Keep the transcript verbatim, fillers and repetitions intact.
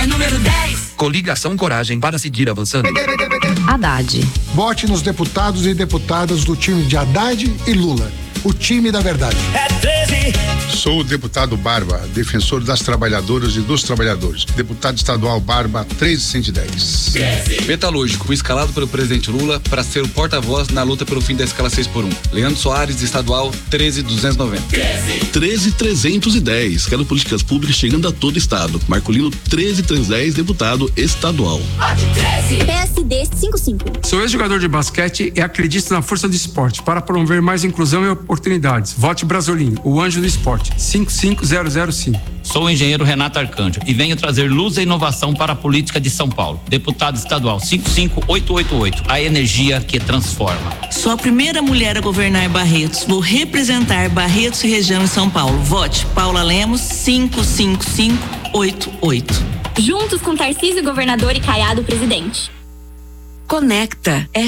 é número dez. Coligação Coragem para seguir avançando. Haddad. Vote nos deputados e deputadas do time de Haddad e Lula. O time da verdade. É treze. Sou o deputado Barba, defensor das trabalhadoras e dos trabalhadores. Deputado estadual Barba, treze cento e dez. Metalúrgico, escalado pelo presidente Lula para ser o porta-voz na luta pelo fim da escala seis por um. Leandro Soares, estadual, treze mil duzentos e noventa. treze mil trezentos e dez. Quero políticas públicas chegando a todo estado. Marcolino, treze mil trezentos e dez, deputado estadual. P S D cinquenta e cinco. Sou ex-jogador de basquete e acredito na força do esporte para promover mais inclusão e oportunidades. Vote Brasolim, o anjo do esporte, cinco cinco zero zero cinco. Sou o engenheiro Renato Arcanjo e venho trazer luz e inovação para a política de São Paulo. Deputado estadual cinco cinco oito oito oito, a energia que transforma. Sou a primeira mulher a governar Barretos. Vou representar Barretos e região em São Paulo. Vote Paula Lemos, cinco cinco cinco oito oito. Juntos com Tarcísio, governador, e Caiado, presidente. Conecta.